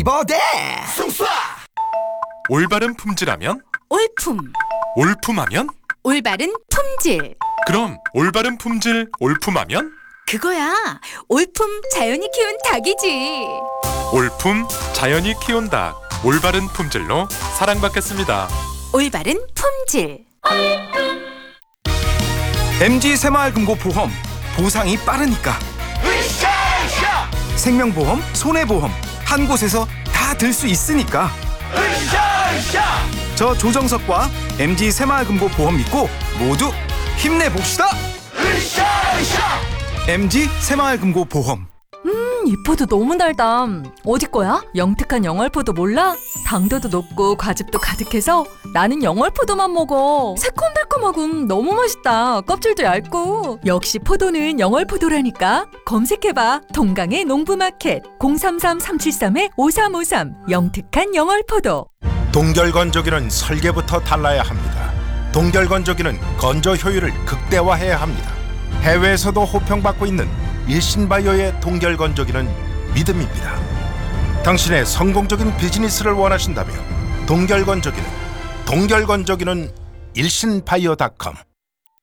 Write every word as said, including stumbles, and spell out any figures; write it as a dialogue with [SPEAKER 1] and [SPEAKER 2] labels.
[SPEAKER 1] 씹어대.
[SPEAKER 2] 숭쏴.
[SPEAKER 3] 올바른 품질하면?
[SPEAKER 4] 올품.
[SPEAKER 3] 올품하면?
[SPEAKER 4] 올바른 품질.
[SPEAKER 3] 그럼 올바른 품질 올품하면?
[SPEAKER 4] 그거야. 올품 자연이 키운 닭이지.
[SPEAKER 3] 올품 자연이 키운 닭. 올바른 품질로 사랑받겠습니다.
[SPEAKER 4] 올바른 품질.
[SPEAKER 1] 엠지 새마을금고 보험. 보상이 빠르니까.
[SPEAKER 2] 으쌰으쌰.
[SPEAKER 1] 생명보험, 손해보험 한 곳에서 다 들 수 있으니까.
[SPEAKER 2] 으쌰으쌰.
[SPEAKER 1] 저 조정석과 엠지 새마을금고 보험 믿고 모두 힘내봅시다.
[SPEAKER 2] 으쌰으쌰.
[SPEAKER 1] 엠지 새마을금고 보험.
[SPEAKER 5] 이 포도 너무 달다. 어디 거야? 영특한 영월포도 몰라? 당도도 높고 과즙도 가득해서 나는 영월포도만 먹어. 새콤달콤하고 너무 맛있다. 껍질도 얇고. 역시 포도는 영월포도라니까. 검색해봐. 동강의 농부마켓 공삼삼 삼칠삼 오삼오삼 영특한 영월포도.
[SPEAKER 6] 동결건조기는 설계부터 달라야 합니다. 동결건조기는 건조 효율을 극대화해야 합니다. 해외에서도 호평받고 있는 일신바이오의 동결건조기는 믿음입니다. 당신의 성공적인 비즈니스를 원하신다면 동결건조기는 동결건조기는 일신바이오 닷컴